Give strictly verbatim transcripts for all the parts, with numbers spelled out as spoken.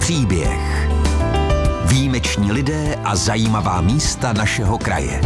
příběh. Výjimeční lidé a zajímavá místa našeho kraje.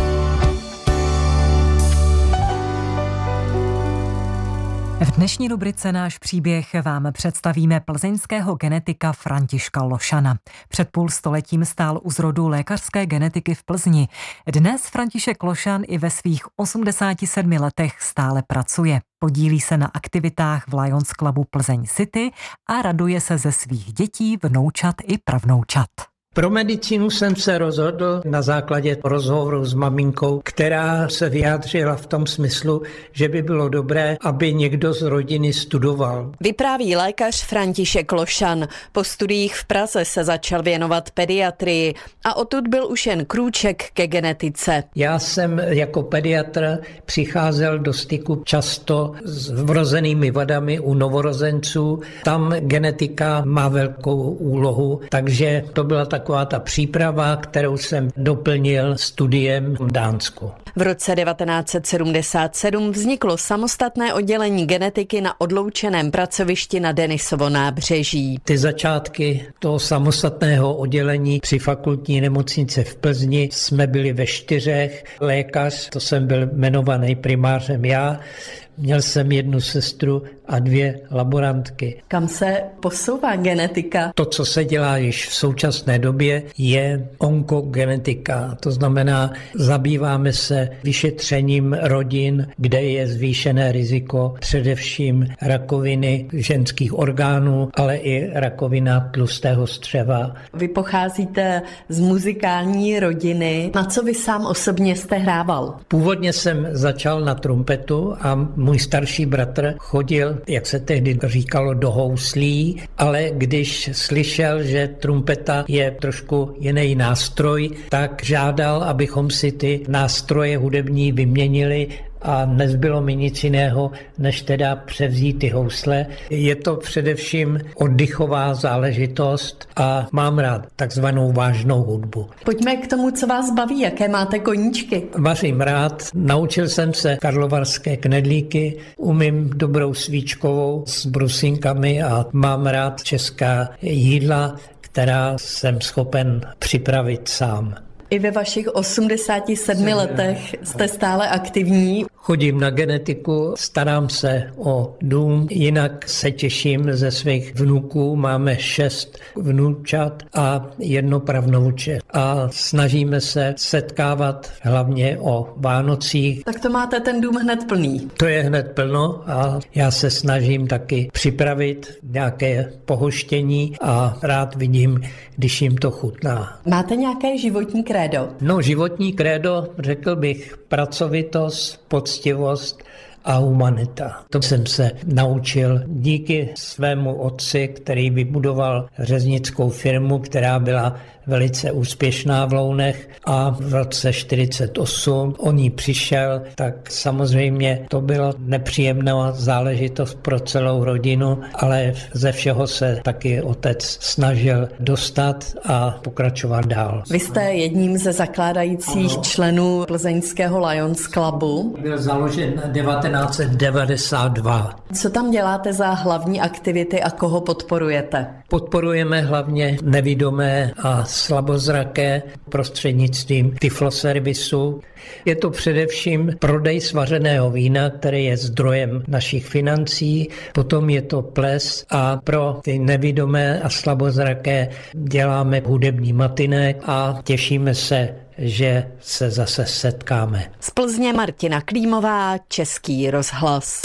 V dnešní rubrice Náš příběh vám představíme plzeňského genetika Františka Lošana. Před půl stoletím stál u zrodu lékařské genetiky v Plzni. Dnes František Lošan i ve svých osmdesáti sedmi letech stále pracuje. Podílí se na aktivitách v Lions Clubu Plzeň City a raduje se ze svých dětí, vnoučat i pravnoučat. Pro medicínu jsem se rozhodl na základě rozhovoru s maminkou, která se vyjádřila v tom smyslu, že by bylo dobré, aby někdo z rodiny studoval. Vypráví lékař František Lošan. Po studiích v Praze se začal věnovat pediatrii a odtud byl už jen krůček ke genetice. Já jsem jako pediatr přicházel do styku často s vrozenými vadami u novorozenců. Tam genetika má velkou úlohu, takže to byla tak taková ta příprava, kterou jsem doplnil studiem v Dánsku. V roce devatenáct set sedmdesát sedm vzniklo samostatné oddělení genetiky na odloučeném pracovišti na Denisovo nábřeží. Ty začátky toho samostatného oddělení při fakultní nemocnici v Plzni jsme byli ve čtyřech. Lékař, to jsem byl jmenovaný primářem já, měl jsem jednu sestru a dvě laborantky. Kam se posouvá genetika? To, co se dělá již v současné době, je onkogenetika. To znamená, zabýváme se vyšetřením rodin, kde je zvýšené riziko především rakoviny ženských orgánů, ale i rakovina tlustého střeva. Vy pocházíte z muzikální rodiny. Na co vy sám osobně jste hrával? Původně jsem začal na trumpetu a můj starší bratr chodil, jak se tehdy říkalo, do houslí, ale když slyšel, že trumpeta je trošku jiný nástroj, tak žádal, abychom si ty nástroje hudební vyměnili a nezbylo mi nic jiného, než teda převzít ty housle. Je to především oddychová záležitost a mám rád takzvanou vážnou hudbu. Pojďme k tomu, co vás baví, jaké máte koníčky. Vařím rád, naučil jsem se karlovarské knedlíky, umím dobrou svíčkovou s brusinkami a mám rád česká jídla, která jsem schopen připravit sám. I ve vašich osmdesáti sedmi letech jste stále aktivní. Chodím na genetiku, starám se o dům, jinak se těším ze svých vnuků. Máme šest vnoučat a jedno pravnouče. A snažíme se setkávat hlavně o Vánocích. Tak to máte ten dům hned plný. To je hned plno a já se snažím taky připravit nějaké pohoštění a rád vidím, když jim to chutná. Máte nějaké životní krédo? No, životní krédo, řekl bych, pracovitost, poctivost a humanita. To jsem se naučil díky svému otci, který vybudoval řeznickou firmu, která byla velice úspěšná v Lounech a v roce čtyřicet osm o ní přišel, tak samozřejmě to byla nepříjemná záležitost pro celou rodinu, ale ze všeho se taky otec snažil dostat a pokračovat dál. Vy jste jedním ze zakládajících ano. členů plzeňského Lions Clubu. Byl založen devatenáct set devadesát dva. Co tam děláte za hlavní aktivity a koho podporujete? Podporujeme hlavně nevidomé a slabozraké prostřednictvím Tyfloservisu. Je to především prodej svařeného vína, který je zdrojem našich financí, potom je to ples a pro ty nevidomé a slabozraké děláme hudební matinek a těšíme se, že se zase setkáme. Z Plzně Martina Klímová, Český rozhlas.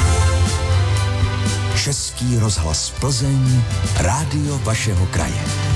Český rozhlas Plzeň, rádio vašeho kraje.